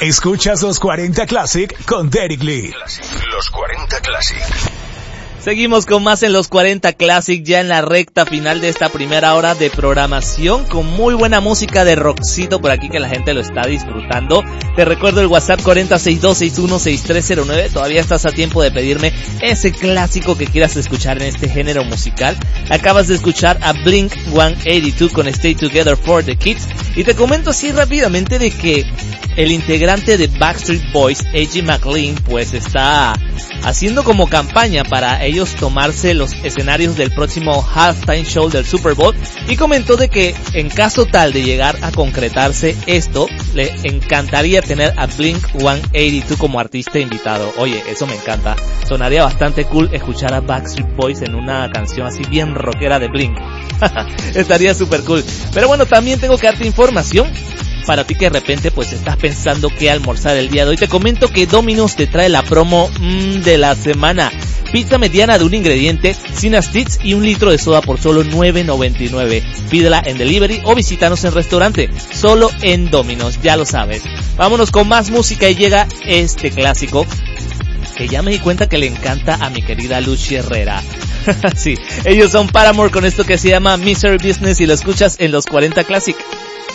Escuchas los 40 Classic con Derek Lee. Los 40 Classic. Seguimos con más en los 40 Classic, ya en la recta final de esta primera hora de programación, con muy buena música de rockcito por aquí que la gente lo está disfrutando. Te recuerdo el WhatsApp 4062616309, todavía estás a tiempo de pedirme ese clásico que quieras escuchar en este género musical. Acabas de escuchar a Blink 182 con Stay Together for the Kids, y te comento así rápidamente de que el integrante de Backstreet Boys, A.J. McLean, pues está haciendo como campaña para ellos tomarse los escenarios del próximo halftime show del Super Bowl, y comentó de que en caso tal de llegar a concretarse esto, le encantaría tener a Blink 182 como artista invitado. Oye, eso me encanta. Sonaría bastante cool escuchar a Backstreet Boys en una canción así bien rockera de Blink. Estaría super cool. Pero bueno, también tengo que darte información para ti que de repente pues estás pensando qué almorzar el día de hoy. Te comento que Domino's te trae la promo de la semana. Pizza mediana de un ingrediente, sin sticks y 1 litro de soda por solo $9.99. Pídela en delivery o visítanos en restaurante, solo en Domino's, ya lo sabes. Vámonos con más música y llega este clásico que ya me di cuenta que le encanta a mi querida Lucy Herrera. Sí, ellos son Paramore con esto que se llama Misery Business y lo escuchas en los 40 Classic.